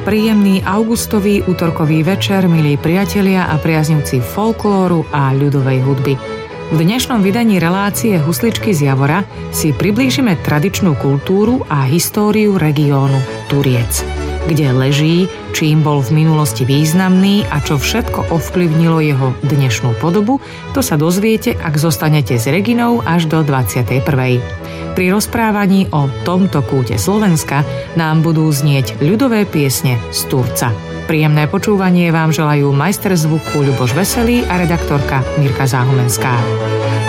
Príjemný augustový útorkový večer, milí priatelia a priaznivci folklóru a ľudovej hudby. V dnešnom vydaní relácie Husličky z Javora si priblížime tradičnú kultúru a históriu regiónu Turiec, kde leží, čím bol v minulosti významný a čo všetko ovplyvnilo jeho dnešnú podobu, to sa dozviete, ak zostanete s Reginou až do 21. Pri rozprávaní o tomto kúte Slovenska nám budú znieť ľudové piesne z Turca. Príjemné počúvanie vám želajú majster zvuku Ľuboš Veselý a redaktorka Mirka Záhumenská.